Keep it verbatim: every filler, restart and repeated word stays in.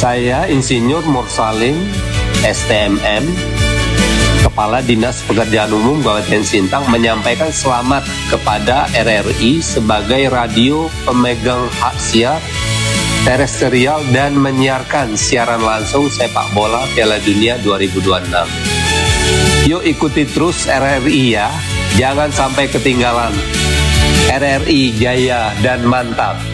Saya Insinyur Mursalim, S T M M, Kepala Dinas Pekerjaan Umum Kabupaten Sintang, menyampaikan selamat kepada R R I sebagai radio pemegang hak siar terestrial dan menyiarkan siaran langsung sepak bola Piala Dunia dua ribu dua puluh enam. Yuk ikuti terus R R I ya, jangan sampai ketinggalan. R R I jaya dan mantap.